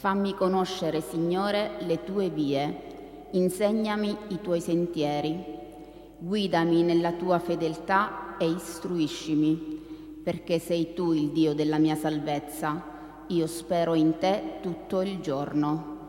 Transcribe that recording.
Fammi conoscere, Signore, le tue vie, insegnami i tuoi sentieri. Guidami nella tua fedeltà e istruiscimi, perché sei tu il Dio della mia salvezza. Io spero in te tutto il giorno.